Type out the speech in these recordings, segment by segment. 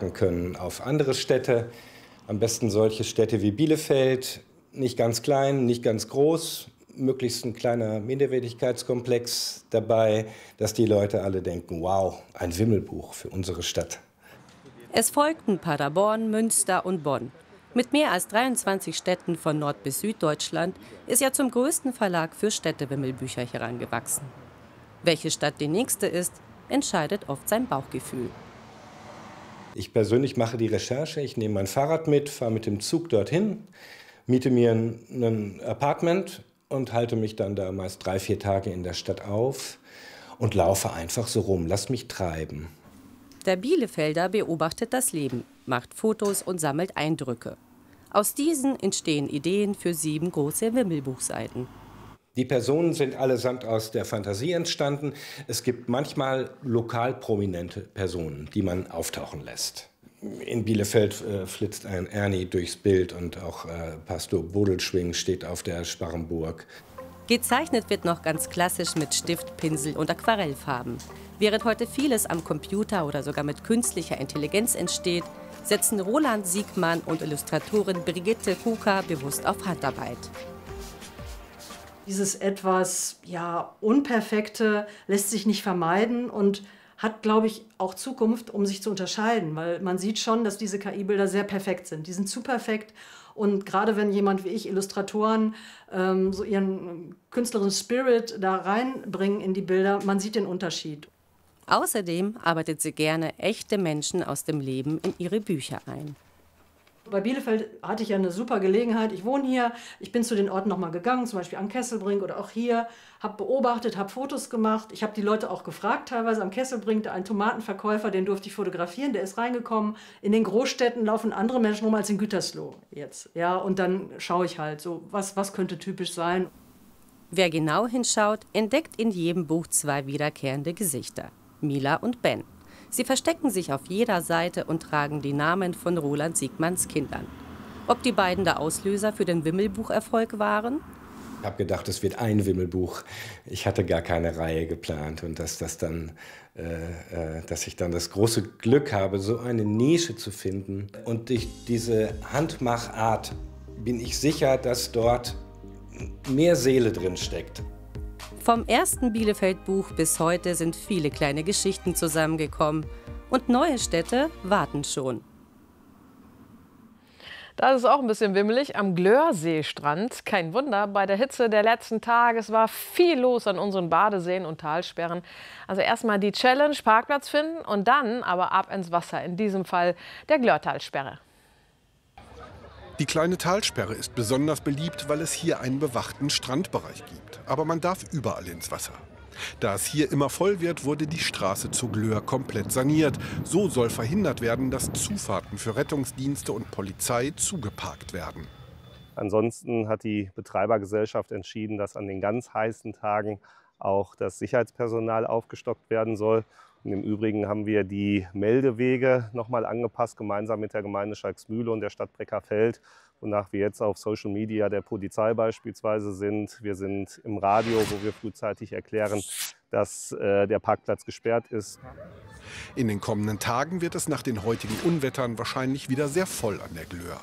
übertragen können auf andere Städte. Am besten solche Städte wie Bielefeld, nicht ganz klein, nicht ganz groß, möglichst ein kleiner Minderwertigkeitskomplex dabei, dass die Leute alle denken, wow, ein Wimmelbuch für unsere Stadt. Es folgten Paderborn, Münster und Bonn. Mit mehr als 23 Städten von Nord- bis Süddeutschland ist er zum größten Verlag für Städtewimmelbücher herangewachsen. Welche Stadt die nächste ist, entscheidet oft sein Bauchgefühl. Ich persönlich mache die Recherche, ich nehme mein Fahrrad mit, fahre mit dem Zug dorthin, miete mir ein Apartment und halte mich dann da meist 3, 4 Tage in der Stadt auf und laufe einfach so rum, lass mich treiben. Der Bielefelder beobachtet das Leben, macht Fotos und sammelt Eindrücke. Aus diesen entstehen Ideen für 7 große Wimmelbuchseiten. Die Personen sind allesamt aus der Fantasie entstanden. Es gibt manchmal lokal prominente Personen, die man auftauchen lässt. In Bielefeld flitzt ein Ernie durchs Bild und auch Pastor Bodelschwing steht auf der Sparrenburg. Gezeichnet wird noch ganz klassisch mit Stift, Pinsel und Aquarellfarben. Während heute vieles am Computer oder sogar mit künstlicher Intelligenz entsteht, setzen Roland Siegmann und Illustratorin Brigitte Kuka bewusst auf Handarbeit. Dieses etwas Unperfekte lässt sich nicht vermeiden und hat, glaube ich, auch Zukunft, um sich zu unterscheiden. Weil man sieht schon, dass diese KI-Bilder sehr perfekt sind. Die sind zu perfekt. Und gerade wenn jemand wie ich, Illustratoren, so ihren künstlerischen Spirit da reinbringen in die Bilder, man sieht den Unterschied. Außerdem arbeitet sie gerne echte Menschen aus dem Leben in ihre Bücher ein. Bei Bielefeld hatte ich ja eine super Gelegenheit. Ich wohne hier, ich bin zu den Orten nochmal gegangen, zum Beispiel am Kesselbrink oder auch hier, habe beobachtet, habe Fotos gemacht. Ich habe die Leute auch gefragt, teilweise am Kesselbrink, ein Tomatenverkäufer, den durfte ich fotografieren, der ist reingekommen. In den Großstädten laufen andere Menschen rum als in Gütersloh jetzt. Ja, und dann schaue ich halt so, was könnte typisch sein. Wer genau hinschaut, entdeckt in jedem Buch 2 wiederkehrende Gesichter, Mila und Ben. Sie verstecken sich auf jeder Seite und tragen die Namen von Roland Siegmanns Kindern. Ob die beiden der Auslöser für den Wimmelbucherfolg waren? Ich habe gedacht, es wird ein Wimmelbuch. Ich hatte gar keine Reihe geplant und dass ich dann das große Glück habe, so eine Nische zu finden. Und durch diese Handmachart bin ich sicher, dass dort mehr Seele drin steckt. Vom ersten Bielefeld-Buch bis heute sind viele kleine Geschichten zusammengekommen. Und neue Städte warten schon. Da ist es auch ein bisschen wimmelig am Glörseestrand. Kein Wunder, bei der Hitze der letzten Tage, es war viel los an unseren Badeseen und Talsperren. Also erstmal die Challenge, Parkplatz finden und dann aber ab ins Wasser. In diesem Fall der Glörtalsperre. Die kleine Talsperre ist besonders beliebt, weil es hier einen bewachten Strandbereich gibt. Aber man darf überall ins Wasser. Da es hier immer voll wird, wurde die Straße zur Glör komplett saniert. So soll verhindert werden, dass Zufahrten für Rettungsdienste und Polizei zugeparkt werden. Ansonsten hat die Betreibergesellschaft entschieden, dass an den ganz heißen Tagen auch das Sicherheitspersonal aufgestockt werden soll. Und im Übrigen haben wir die Meldewege noch mal angepasst, gemeinsam mit der Gemeinde Schalksmühle und der Stadt Breckerfeld, wonach wir jetzt auf Social Media der Polizei beispielsweise sind. Wir sind im Radio, wo wir frühzeitig erklären, dass der Parkplatz gesperrt ist. In den kommenden Tagen wird es nach den heutigen Unwettern wahrscheinlich wieder sehr voll an der Glör.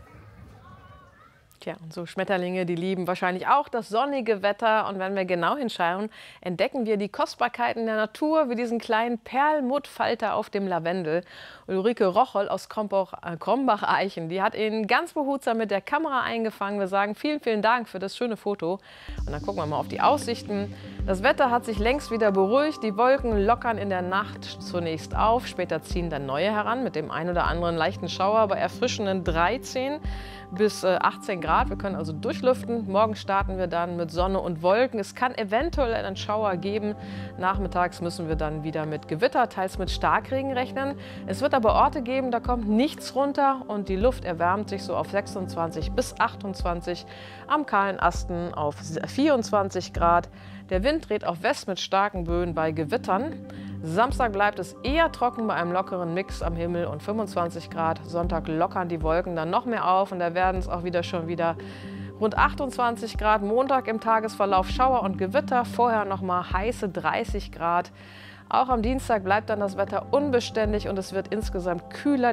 Tja, und so Schmetterlinge, die lieben wahrscheinlich auch das sonnige Wetter. Und wenn wir genau hinschauen, entdecken wir die Kostbarkeiten der Natur, wie diesen kleinen Perlmuttfalter auf dem Lavendel. Ulrike Rocholl aus Krombach-Eichen, die hat ihn ganz behutsam mit der Kamera eingefangen. Wir sagen vielen, vielen Dank für das schöne Foto. Und dann gucken wir mal auf die Aussichten. Das Wetter hat sich längst wieder beruhigt. Die Wolken lockern in der Nacht zunächst auf. Später ziehen dann neue heran mit dem ein oder anderen leichten Schauer bei erfrischenden 13 bis 18 Grad. Wir können also durchlüften. Morgen starten wir dann mit Sonne und Wolken. Es kann eventuell einen Schauer geben. Nachmittags müssen wir dann wieder mit Gewitter, teils mit Starkregen rechnen. Es wird aber Orte geben, da kommt nichts runter und die Luft erwärmt sich so auf 26 bis 28. Am kahlen Asten auf 24 Grad. Der Wind dreht auf West mit starken Böen bei Gewittern. Samstag bleibt es eher trocken bei einem lockeren Mix am Himmel und 25 Grad. Sonntag lockern die Wolken dann noch mehr auf und da werden es auch schon wieder rund 28 Grad. Montag im Tagesverlauf Schauer und Gewitter, vorher noch mal heiße 30 Grad. Auch am Dienstag bleibt dann das Wetter unbeständig und es wird insgesamt kühler.